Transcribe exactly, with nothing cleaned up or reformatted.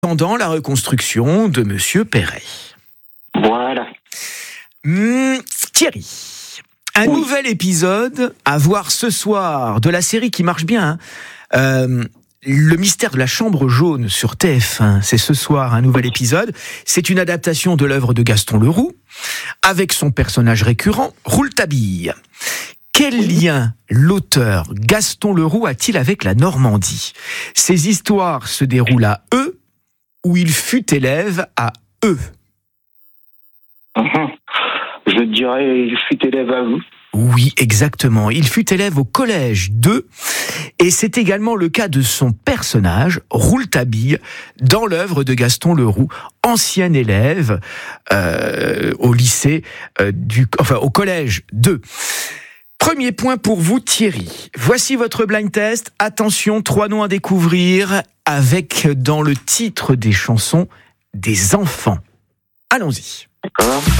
Pendant la reconstruction de Monsieur Perret. Voilà. Mmh, Thierry, un Oui. nouvel épisode à voir ce soir de la série qui marche bien. Hein. Euh, le mystère de la chambre jaune sur T F un, c'est ce soir un nouvel épisode. C'est une adaptation de l'œuvre de Gaston Leroux, avec son personnage récurrent, Rouletabille. Quel lien l'auteur Gaston Leroux a-t-il avec la Normandie ? Ces histoires se déroulent à Euux, où il fut élève à Euux. Mhm. Je dirais, il fut élève à vous. Oui, exactement. Il fut élève au collège d'Euux, et c'est également le cas de son personnage, Rouletabille, dans l'œuvre de Gaston Leroux, ancien élève euh, au lycée euh, du, enfin au collège d'Euux. Premier point pour vous, Thierry. Voici votre blind test. Attention, trois noms à découvrir avec, dans le titre des chansons, des enfants. Allons-y. D'accord.